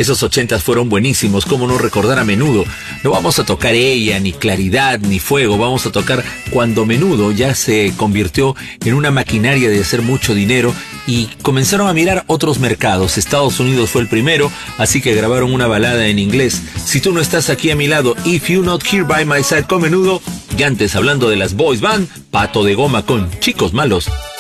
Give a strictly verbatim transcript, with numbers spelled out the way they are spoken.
Esos ochentas fueron buenísimos, cómo no recordar a Menudo. No vamos a tocar Ella, ni Claridad, ni Fuego. Vamos a tocar cuando Menudo ya se convirtió en una maquinaria de hacer mucho dinero y comenzaron a mirar otros mercados. Estados Unidos fue el primero, así que grabaron una balada en inglés. Si tú no estás aquí a mi lado, If You Not Here By My Side con Menudo. Y antes, hablando de las boys band, Pato de Goma con Chicos Malos.